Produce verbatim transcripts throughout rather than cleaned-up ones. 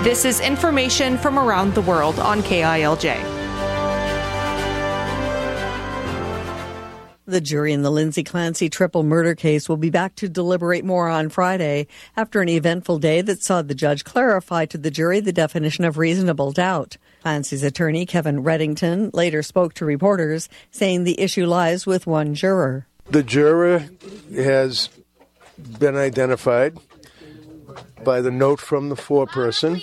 This is information from around the world on K I L J. The jury in the Lindsay Clancy triple murder case will be back to deliberate more on Friday after an eventful day that saw the judge clarify to the jury the definition of reasonable doubt. Clancy's attorney, Kevin Reddington, later spoke to reporters, saying the issue lies with one juror. The juror has been identified by the note from the foreperson,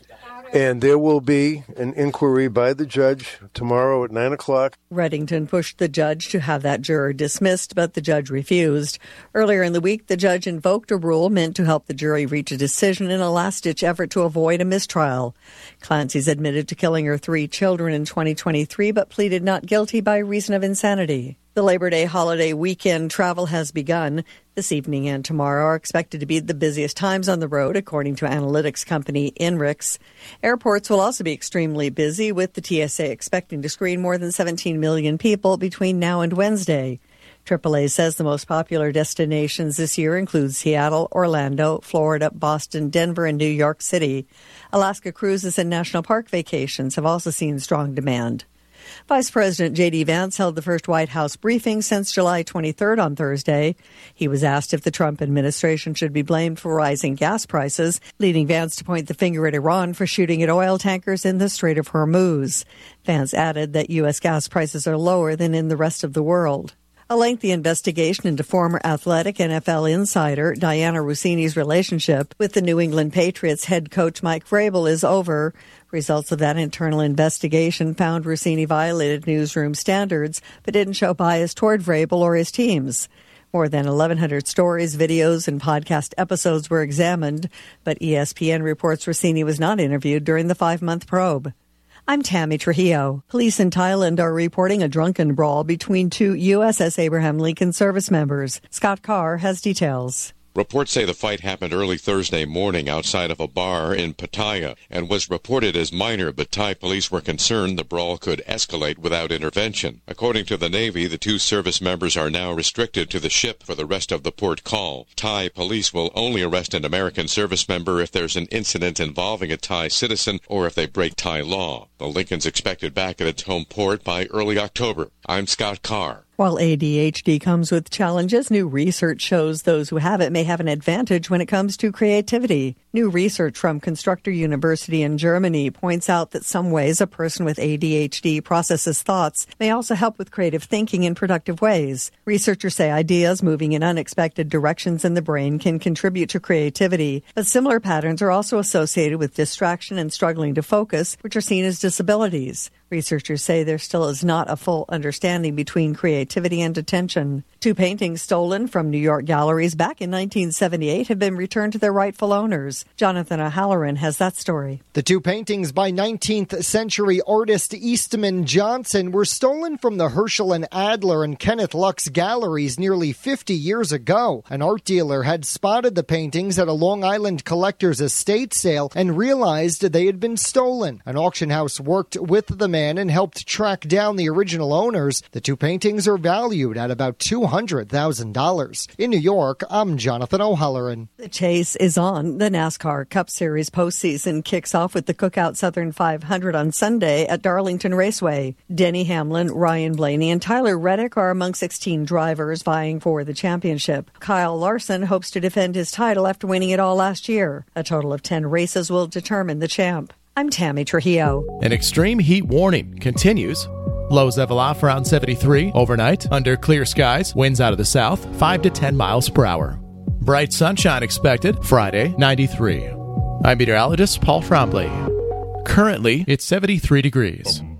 and there will be an inquiry by the judge tomorrow at nine o'clock. Reddington pushed the judge to have that juror dismissed, but the judge refused. Earlier in the week, the judge invoked a rule meant to help the jury reach a decision in a last-ditch effort to avoid a mistrial. Clancy's admitted to killing her three children in twenty twenty-three, but pleaded not guilty by reason of insanity. The Labor Day holiday weekend travel has begun. This evening and tomorrow are expected to be the busiest times on the road, according to analytics company Inrix. Airports will also be extremely busy, with the T S A expecting to screen more than seventeen million people between now and Wednesday. triple A says the most popular destinations this year include Seattle, Orlando, Florida, Boston, Denver, and New York City. Alaska cruises and national park vacations have also seen strong demand. Vice President J D Vance held the first White House briefing since July twenty-third on Thursday. He was asked if the Trump administration should be blamed for rising gas prices, leading Vance to point the finger at Iran for shooting at oil tankers in the Strait of Hormuz. Vance added that U S gas prices are lower than in the rest of the world. A lengthy investigation into former Athletic N F L insider Diana Rossini's relationship with the New England Patriots head coach Mike Vrabel is over. Results of that internal investigation found Rossini violated newsroom standards, but didn't show bias toward Vrabel or his teams. More than eleven hundred stories, videos, and podcast episodes were examined, but E S P N reports Rossini was not interviewed during the five-month probe. I'm Tammy Trujillo. Police in Thailand are reporting a drunken brawl between two U S S Abraham Lincoln service members. Scott Carr has details. Reports say the fight happened early Thursday morning outside of a bar in Pattaya and was reported as minor, but Thai police were concerned the brawl could escalate without intervention. According to the Navy, the two service members are now restricted to the ship for the rest of the port call. Thai police will only arrest an American service member if there's an incident involving a Thai citizen or if they break Thai law. The Lincoln's expected back at its home port by early October. I'm Scott Carr. While A D H D comes with challenges, new research shows those who have it may have an advantage when it comes to creativity. New research from Constructor University in Germany points out that some ways a person with A D H D processes thoughts may also help with creative thinking in productive ways. Researchers say ideas moving in unexpected directions in the brain can contribute to creativity, but similar patterns are also associated with distraction and struggling to focus, which are seen as disabilities. Researchers say there still is not a full understanding between creativity and attention. Two paintings stolen from New York galleries back in nineteen seventy-eight have been returned to their rightful owners. Jonathan O'Halloran has that story. The two paintings by nineteenth century artist Eastman Johnson were stolen from the Herschel and Adler and Kenneth Lux galleries nearly fifty years ago. An art dealer had spotted the paintings at a Long Island collector's estate sale and realized they had been stolen. An auction house worked with the man and helped track down the original owners. The two paintings are valued at about two hundred thousand dollars. In New York, I'm Jonathan O'Halloran. The chase is on. The NASCAR Cup Series postseason kicks off with the Cookout Southern five hundred on Sunday at Darlington Raceway. Denny Hamlin, Ryan Blaney, and Tyler Reddick are among sixteen drivers vying for the championship. Kyle Larson hopes to defend his title after winning it all last year. A total of ten races will determine the champ. I'm Tammy Trujillo. An extreme heat warning continues. Lows level off around seventy-three overnight. Under clear skies, winds out of the south, five to ten miles per hour. Bright sunshine expected Friday, ninety-three. I'm meteorologist Paul Trombley. Currently, it's seventy-three degrees.